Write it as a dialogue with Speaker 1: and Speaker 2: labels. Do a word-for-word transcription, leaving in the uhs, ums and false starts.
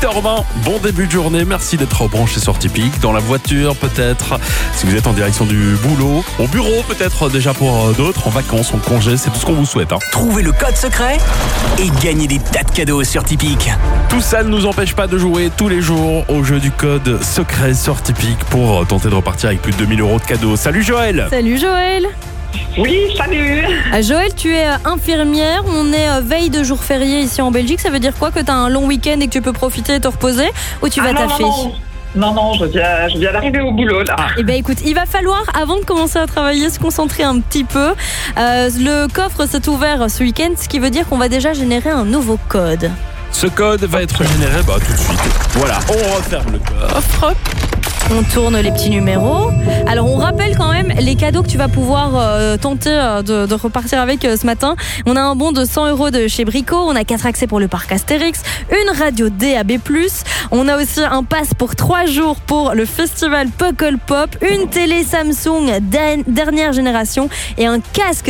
Speaker 1: heures vingt, bon début de journée, merci d'être branché sur Typique, dans la voiture peut-être, si vous êtes en direction du boulot, au bureau peut-être déjà pour d'autres, en vacances, en congé, c'est tout ce qu'on vous souhaite. Hein.
Speaker 2: Trouvez le code secret et gagnez des tas de cadeaux sur Typique.
Speaker 1: Tout ça ne nous empêche pas de jouer tous les jours au jeu du code secret sur Typique pour tenter de repartir avec plus de deux mille euros de cadeaux. Salut Joël.
Speaker 3: Salut Joël.
Speaker 4: Oui, salut.
Speaker 3: Ah, Joël, tu es infirmière, on est euh, veille de jour férié ici en Belgique, ça veut dire quoi, que tu as un long week-end et que tu peux profiter et te reposer, ou tu
Speaker 4: Ah,
Speaker 3: vas
Speaker 4: non,
Speaker 3: taffer?
Speaker 4: non, non, non, non, je viens, je viens d'arriver au boulot là.
Speaker 3: Eh bien écoute, il va falloir, avant de commencer à travailler, se concentrer un petit peu. Euh, le coffre s'est ouvert ce week-end, ce qui veut dire qu'on va déjà générer un nouveau code.
Speaker 1: Ce code va être généré bah, tout de suite. Voilà, on referme le coffre.
Speaker 3: On tourne les petits numéros. Alors on rappelle quand même les cadeaux que tu vas pouvoir euh, tenter euh, de, de repartir avec euh, ce matin. On a un bon de cent euros de chez Brico, on a quatre accès pour le parc Astérix, une radio D A B plus, on a aussi un pass pour trois jours pour le festival Puckle Pop, une télé Samsung dernière génération et un casque